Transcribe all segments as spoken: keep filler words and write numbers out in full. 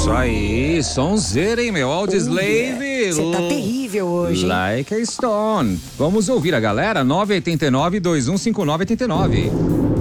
Isso aí, sonzeira, hein, meu? Audioslave. Você tá terrível hoje, hein? Like a Stone. Vamos ouvir a galera, nove oito nove, dois um cinco nove oito nove.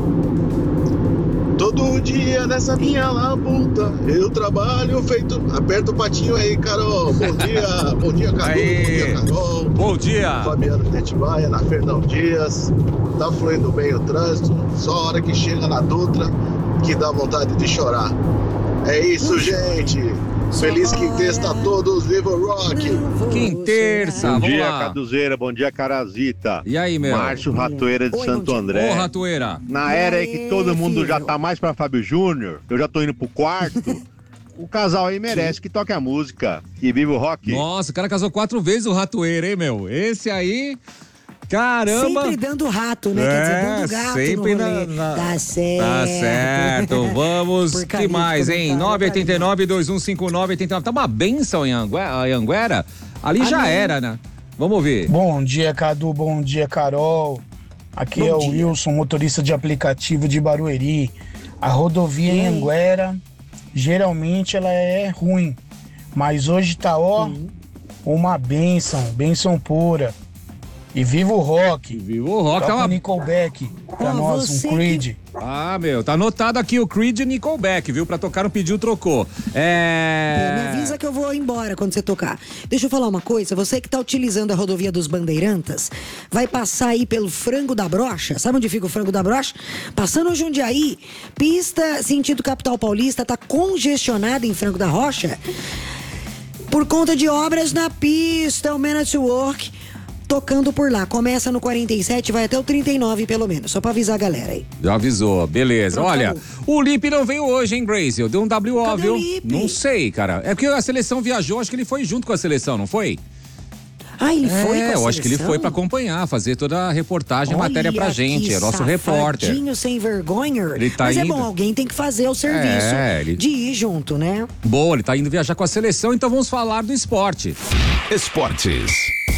Todo dia nessa minha labuta eu trabalho feito... Aperta o patinho aí, Carol. Bom dia, bom dia, Cadu. Aí. Bom dia, Carol. Bom dia. Fabiano de Atibaia, na Fernão Dias. Tá fluindo bem o trânsito. Só a hora que chega na Dutra que dá vontade de chorar. É isso, gente. Feliz quinta a todos, viva o rock! Quinterça, Bom vamos dia, lá. Caduzeira, bom dia, Carazita. E aí, meu? Márcio Ratoeira de Oi, Santo bom dia. André. Ô, Ratoeira. Na era aí que todo mundo filho. já tá mais pra Fábio Júnior, eu já tô indo pro quarto, o casal aí merece que toque a música. E viva o rock. Nossa, o cara casou quatro vezes o Ratoeira, hein, meu? Esse aí, caramba. Sempre dando rato, né? Quer dizer, dando gato sempre no rolê. na, na... Tá certo. Tá certo. Vamos, Porcaria que mais, de hein? comentário, nove oito nove, dois um cinco nove oito nove. Tá uma benção em Anguera. Em Anguera. Ali já Amém. era, né? Vamos ouvir. Bom dia, Cadu. Bom dia, Carol. Aqui Bom é o dia. Wilson, motorista de aplicativo de Barueri. A rodovia em Anguera, geralmente ela é ruim. Mas hoje tá, ó, uma benção, benção pura. E viva o rock. Viva o rock. Tá Toca uma... o Nickelback pra Ó, nós, você um Creed. Ah, meu, tá anotado aqui o Creed e Nickelback, viu? Pra tocar não pediu, trocou. É, me É... avisa que eu vou embora quando você tocar. Deixa eu falar uma coisa, você que tá utilizando a rodovia dos Bandeirantas, vai passar aí pelo Frango da Brocha. Sabe onde fica o Frango da Brocha? Passando o Jundiaí, pista sentido capital paulista, tá congestionada em Frango da Rocha por conta de obras na pista, o Man at Work, tocando por lá. Começa no quarenta e sete, vai até o trinta e nove pelo menos, só pra avisar a galera aí. Já avisou, beleza. Pronto, Olha, acabou. o Lipe não veio hoje, hein, Grace? Deu um W O, Cadê viu? o Lipe? Não sei, cara. É porque a seleção viajou, acho que ele foi junto com a seleção, não foi? Ah, ele foi com a É, eu acho que ele seleção? foi pra acompanhar, fazer toda a reportagem, matéria pra Olha gente. que É nosso repórter. safadinho sem vergonha. Ele tá Mas é indo. bom, alguém tem que fazer o serviço É, ele- de ir junto, né? Boa, ele tá indo viajar com a seleção, então vamos falar do esporte. Esportes.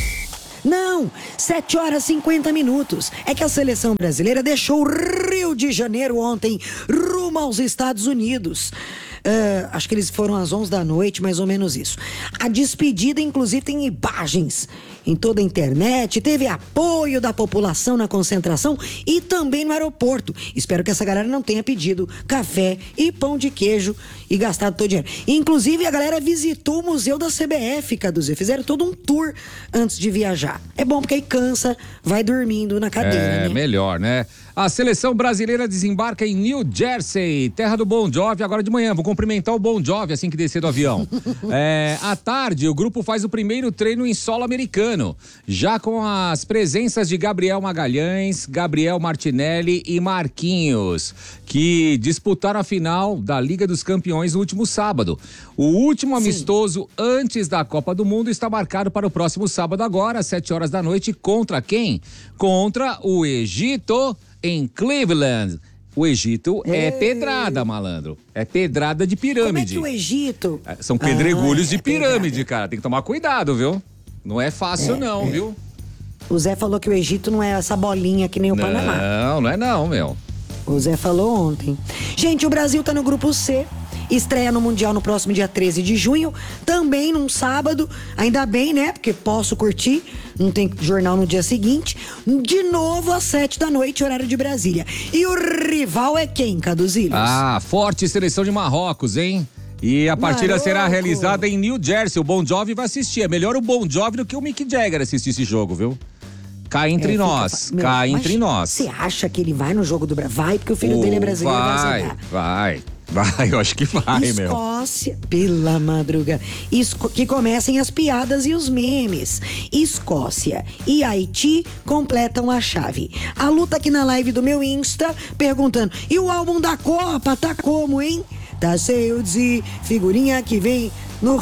Não, sete horas e cinquenta minutos. É que a seleção brasileira deixou o Rio de Janeiro ontem rumo aos Estados Unidos. Ah, acho que eles foram às onze da noite, mais ou menos isso. A despedida, inclusive, tem imagens em toda a internet, teve apoio da população na concentração e também no aeroporto. Espero que essa galera não tenha pedido café e pão de queijo e gastado todo o dinheiro. Inclusive, a galera visitou o Museu da C B F, Caduzinho. Fizeram todo um tour antes de viajar. É bom porque aí cansa, vai dormindo na cadeira, É, né? melhor, né? A seleção brasileira desembarca em New Jersey, terra do Bon Jovi, agora de manhã. Vou cumprimentar o Bon Jovi assim que descer do avião. É, à tarde, o grupo faz o primeiro treino em solo americano, já com as presenças de Gabriel Magalhães, Gabriel Martinelli e Marquinhos, que disputaram a final da Liga dos Campeões no último sábado. O último amistoso antes da Copa do Mundo está marcado para o próximo sábado agora, às sete horas da noite, contra quem? Contra o Egito, em Cleveland. O Egito é pedrada, malandro. É pedrada de Como é pirâmide. que o Egito... É, São pedregulhos Ah, de é pirâmide, pedrada. cara. Tem que tomar cuidado, viu? Não é fácil, não, viu? O Zé falou que o Egito não é essa bolinha que nem o Panamá. Não, não é não, meu. O Zé falou ontem. Gente, o Brasil tá no grupo C. Estreia no Mundial no próximo dia treze de junho. Também num sábado. Ainda bem, né? Porque posso curtir. Não tem jornal no dia seguinte. De novo às sete da noite, horário de Brasília. E o rival é quem, Caduzilhos? Ah, forte seleção de Marrocos, hein? E a partida Marrocos. será realizada em New Jersey. O Bon Jovi vai assistir. É melhor o Bon Jovi do que o Mick Jagger assistir esse jogo, viu? Cá entre É, fica- nós, Meu, cá mas entre nós. Você acha que ele vai no jogo do Brasil? Vai, porque o filho dele é brasileiro. Vai, jogar. vai, vai, eu acho que vai, meu. Escócia, pela madruga, Esco- que comecem as piadas e os memes. Escócia e Haiti completam a chave. A luta aqui na live do meu Insta, perguntando, e o álbum da Copa tá como, hein? Tá cheio de figurinha que vem no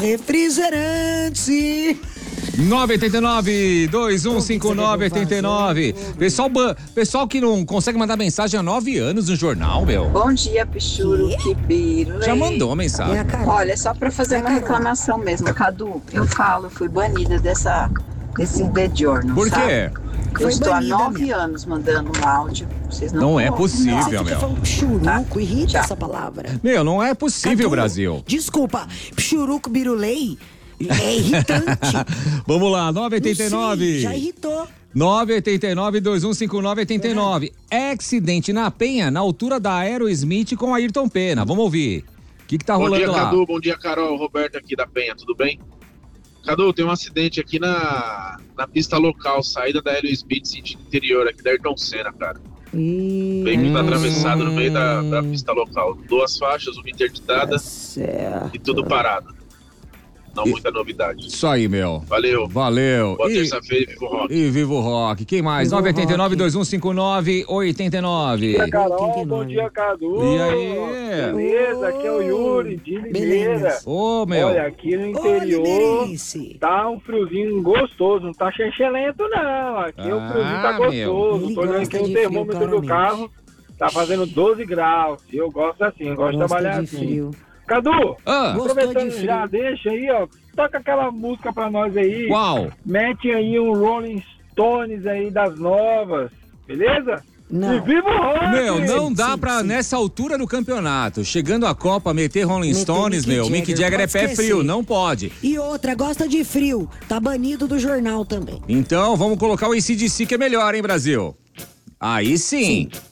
refrigerante. nove oito nove, dois um cinco nove, oito nove. Pessoal, ba- pessoal que não consegue mandar mensagem há nove anos no jornal, meu. Bom dia, Pichuro, que biro. Já mandou a É a mensagem. cara. Olha, só pra fazer uma reclamação mesmo, Cadu, eu falo, eu fui banida dessa, desse The Journal, Por sabe? quê? Eu Foi estou há banida nove mesmo. anos mandando um áudio Vocês não Não é comem. possível, Você fica meu. falando churuco, Tá. irrita Já. essa palavra. Meu, não é possível, Cadu, Brasil. Desculpa, churuco birulei é irritante. Vamos lá, nove oito Não sei, nove. já irritou. nove oito nove, dois um cinco nove, oito nove. Acidente na Penha, na altura da Aerosmith com Ayrton Penna. Vamos ouvir. O que que tá Bom rolando dia, lá? Cadu. Bom dia, Carol. Roberto aqui da Penha, tudo bem? Cadu, tem um acidente aqui na, na pista local, saída da Aerosmith, sentido interior, aqui da Ayrton Senna, cara. Ih, O veículo tá Hum. atravessado no meio da, da pista local. Duas faixas, uma interditada certo. e tudo parado. Não E- muita novidade. Isso aí, meu. Valeu. Valeu. Boa E, terça-feira e viva o rock. e viva o rock. Quem mais? Viva o nove oito nove, rock. dois um cinco nove, oito nove. Carol, bom dia, Cadu. E aí? Beleza, aqui é o Yuri, de Limeira. Beleza. Ô, meu. Olha, aqui no Ô, interior Limeirense. tá um friozinho gostoso, não tá xenxelento não. Aqui o Ah, friozinho tá meu. gostoso. Ele Tô olhando gosta aqui de no frio, termômetro do claramente. carro, tá fazendo doze graus. E eu gosto assim, eu gosto de Gosta trabalhar de assim. frio. Cadu, Ah, Gostou aproveitando de frio. já, deixa aí, ó. Toca aquela música pra nós aí. qual? Mete aí um Rolling Stones aí das novas, beleza? Não. E viva o rock! Meu, não Sim, dá sim, pra, sim. nessa altura do campeonato, chegando a Copa, meter Rolling Meter Stones, Mick meu. Mick Jagger, Jagger é pode pé esquecer. frio, não pode. E outra, gosta de frio. Tá banido do jornal também. Então, vamos colocar o A C D C que é melhor, hein, Brasil? Aí sim.